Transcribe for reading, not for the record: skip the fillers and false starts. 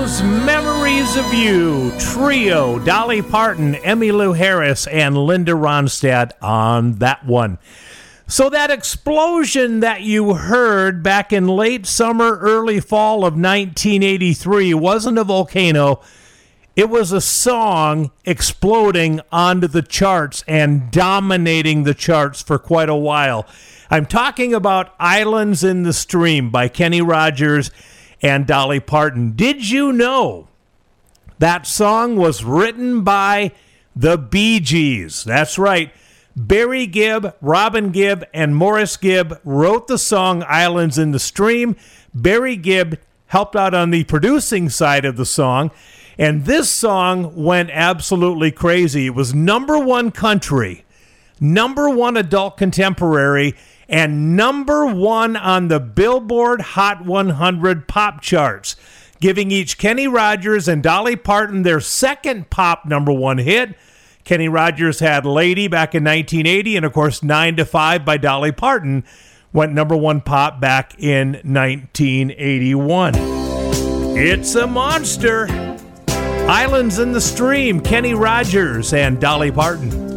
was Memories of You, trio, Dolly Parton, Emmylou Harris, and Linda Ronstadt on that one. So that explosion that you heard back in late summer, early fall of 1983 wasn't a volcano. It was a song exploding onto the charts and dominating the charts for quite a while. I'm talking about Islands in the Stream by Kenny Rogers and Dolly Parton. Did you know that song was written by the Bee Gees? That's right. Barry Gibb, Robin Gibb, and Morris Gibb wrote the song Islands in the Stream. Barry Gibb helped out on the producing side of the song, and this song went absolutely crazy. It was number one country, number one adult contemporary, and number one on the Billboard Hot 100 pop charts, giving each Kenny Rogers and Dolly Parton their second pop number one hit. Kenny Rogers had Lady back in 1980, and of course 9 to 5 by Dolly Parton went number one pop back in 1981. It's a monster. Islands in the Stream, Kenny Rogers and Dolly Parton.